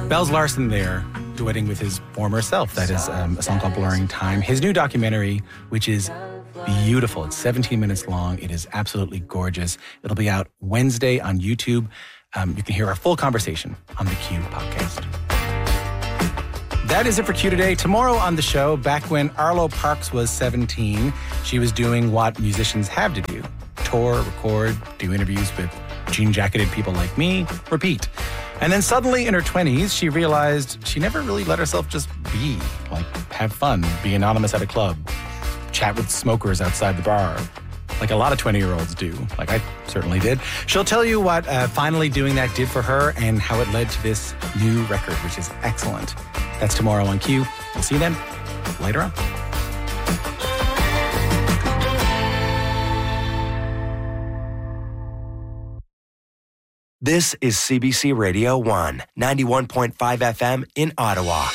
Bells Larson there, duetting with his former self. That is a song called Blurring Time. His new documentary, which is beautiful. It's 17 minutes long. It is absolutely gorgeous. It'll be out Wednesday on YouTube. You can hear our full conversation on the Q podcast. That is it for Q today. Tomorrow on the show, back when Arlo Parks was 17, she was doing what musicians have to do. Tour, record, do interviews with jean-jacketed people like me, repeat. And then suddenly in her 20s, she realized she never really let herself just be, like have fun, be anonymous at a club, chat with smokers outside the bar, like a lot of 20-year-olds do, like I certainly did. She'll tell you what finally doing that did for her and how it led to this new record, which is excellent. That's tomorrow on Q. We'll see you then. Later on. This is CBC Radio 1, 91.5 FM in Ottawa.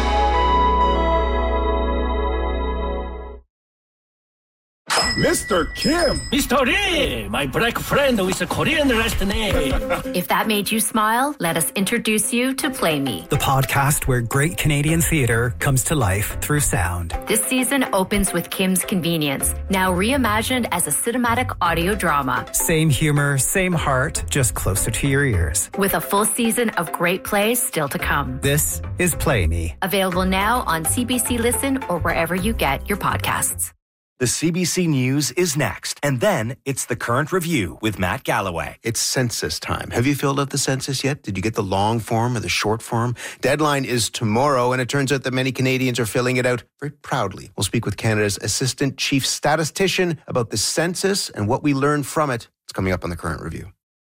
Mr. Kim! Mr. Lee, my black friend with a Korean last name. If that made you smile, let us introduce you to Play Me, the podcast where great Canadian theatre comes to life through sound. This season opens with Kim's Convenience, now reimagined as a cinematic audio drama. Same humor, same heart, just closer to your ears. With a full season of great plays still to come. This is Play Me. Available now on CBC Listen or wherever you get your podcasts. The CBC News is next, and then it's The Current Review with Matt Galloway. It's census time. Have you filled out the census yet? Did you get the long form or the short form? Deadline is tomorrow, and it turns out that many Canadians are filling it out very proudly. We'll speak with Canada's Assistant Chief Statistician about the census and what we learned from it. It's coming up on The Current Review.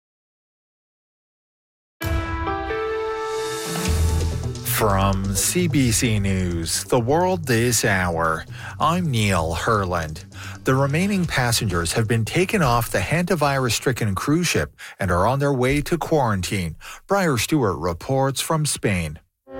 From CBC News, The World This Hour, I'm Neil Herland. The remaining passengers have been taken off the hantavirus-stricken cruise ship and are on their way to quarantine. Briar Stewart reports from Spain.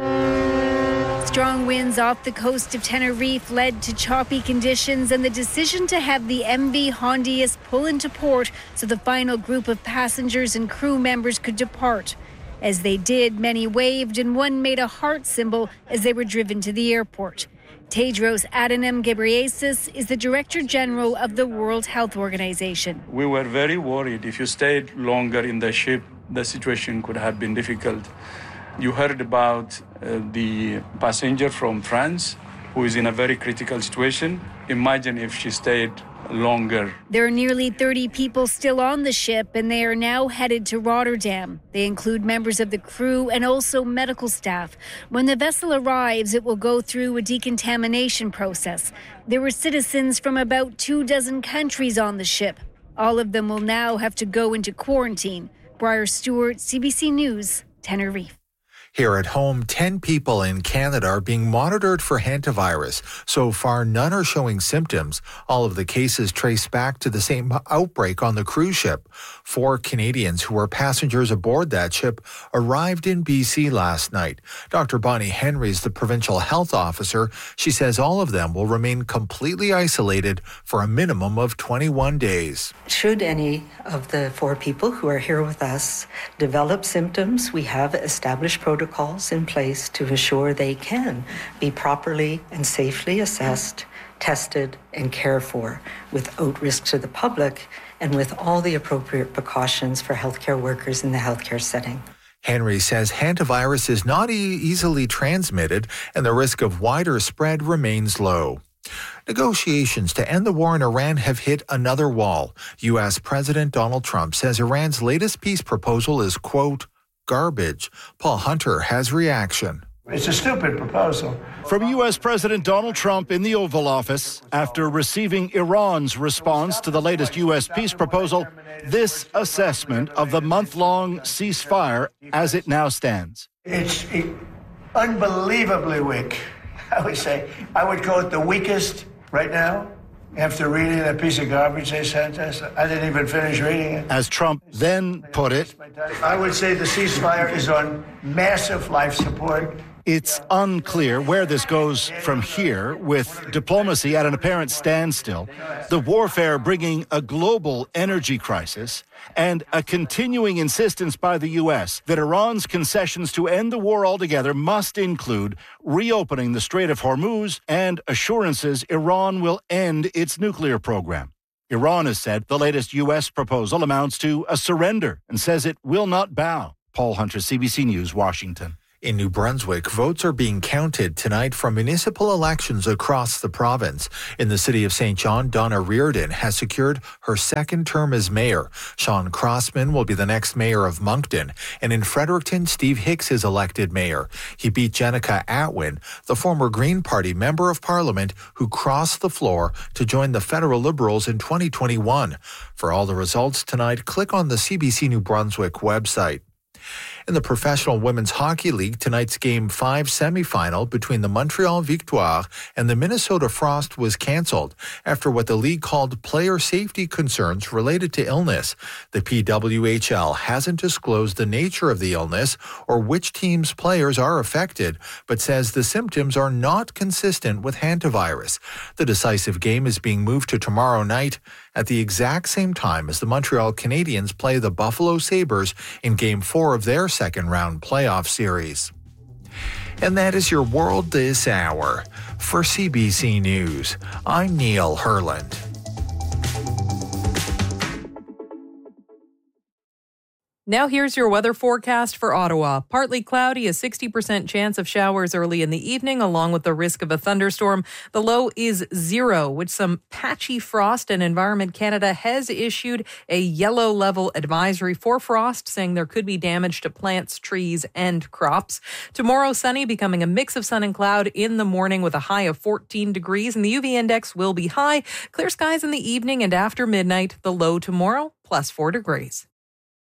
Strong winds off the coast of Tenerife led to choppy conditions and the decision to have the MV Hondius pull into port so the final group of passengers and crew members could depart. As they did, many waved and one made a heart symbol as they were driven to the airport. Tedros Adhanom Ghebreyesus is the Director General of the World Health Organization. We were very worried. If you stayed longer in the ship, the situation could have been difficult. You heard about the passenger from France who is in a very critical situation. Imagine if she stayed longer. There are nearly 30 people still on the ship, and they are now headed to Rotterdam. They include members of the crew and also medical staff. When the vessel arrives, it will go through a decontamination process. There were citizens from about 24 countries on the ship. All of them will now have to go into quarantine. Briar Stewart, CBC News, Tenerife. Here at home, 10 people in Canada are being monitored for hantavirus. So far, none are showing symptoms. All of the cases trace back to the same outbreak on the cruise ship. 4 Canadians who were passengers aboard that ship arrived in BC last night. Dr. Bonnie Henry is the provincial health officer. She says all of them will remain completely isolated for a minimum of 21 days. Should any of the 4 people who are here with us develop symptoms, we have established protocols in place to ensure they can be properly and safely assessed, tested, and cared for without risk to the public and with all the appropriate precautions for healthcare workers in the healthcare setting. Henry says hantavirus is not easily transmitted and the risk of wider spread remains low. Negotiations to end the war in Iran have hit another wall. U.S. President Donald Trump says Iran's latest peace proposal is, quote, garbage. Paul Hunter has reaction. It's a stupid proposal. From U.S. President Donald Trump in the Oval Office, after receiving Iran's response to the latest U.S. peace proposal, this assessment of the month-long ceasefire as it now stands. It's unbelievably weak, I would say. I would call it the weakest right now. After reading that piece of garbage they sent us, I didn't even finish reading it. As Trump then put it, I would say the ceasefire is on massive life support. It's unclear where this goes from here, with diplomacy at an apparent standstill, the warfare bringing a global energy crisis, and a continuing insistence by the U.S. that Iran's concessions to end the war altogether must include reopening the Strait of Hormuz and assurances Iran will end its nuclear program. Iran has said the latest U.S. proposal amounts to a surrender and says it will not bow. Paul Hunter, CBC News, Washington. In New Brunswick, votes are being counted tonight from municipal elections across the province. In the city of St. John, Donna Reardon has secured her second term as mayor. Sean Crossman will be the next mayor of Moncton. And in Fredericton, Steve Hicks is elected mayor. He beat Jenica Atwin, the former Green Party member of Parliament who crossed the floor to join the federal Liberals in 2021. For all the results tonight, click on the CBC New Brunswick website. In the Professional Women's Hockey League, tonight's Game 5 semifinal between the Montreal Victoire and the Minnesota Frost was canceled after what the league called player safety concerns related to illness. The PWHL hasn't disclosed the nature of the illness or which team's players are affected, but says the symptoms are not consistent with hantavirus. The decisive game is being moved to tomorrow night at the exact same time as the Montreal Canadiens play the Buffalo Sabres in Game 4 of their second-round playoff series. And that is your world this hour. For CBC News, I'm Neil Herland. Now here's your weather forecast for Ottawa. Partly cloudy, a 60% chance of showers early in the evening, along with the risk of a thunderstorm. The low is 0, with some patchy frost, and Environment Canada has issued a yellow level advisory for frost, saying there could be damage to plants, trees, and crops. Tomorrow, sunny, becoming a mix of sun and cloud in the morning with a high of 14 degrees, and the UV index will be high. Clear skies in the evening and after midnight. The low tomorrow, +4 degrees.